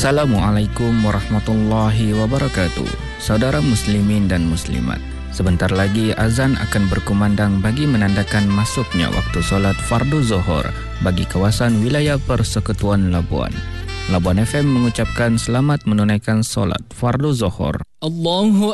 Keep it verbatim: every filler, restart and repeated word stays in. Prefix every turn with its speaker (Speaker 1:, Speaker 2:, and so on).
Speaker 1: Assalamualaikum warahmatullahi wabarakatuh. Saudara muslimin dan muslimat, sebentar lagi azan akan berkumandang bagi menandakan masuknya waktu solat fardu zuhur bagi kawasan wilayah Persekutuan Labuan. Labuan F M mengucapkan selamat menunaikan solat fardu zuhur.
Speaker 2: Allahu